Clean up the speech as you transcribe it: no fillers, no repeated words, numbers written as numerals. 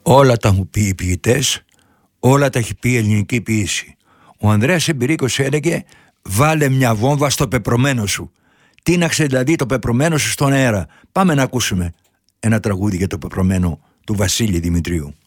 Όλα τα έχουν πει οι ποιητές, όλα τα έχει πει η ελληνική ποίηση. Ο Ανδρέας Εμπειρίκος έλεγε «Βάλε μια βόμβα στο πεπρωμένο σου». Τίναξε δηλαδή το πεπρωμένο σου στον αέρα. Πάμε να ακούσουμε ένα τραγούδι για το πεπρωμένο του Βασίλη Δημητρίου.